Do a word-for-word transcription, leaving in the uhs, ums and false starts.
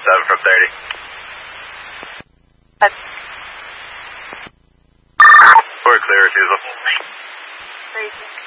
seven from thirty. That's We're clear, refusal. crazy.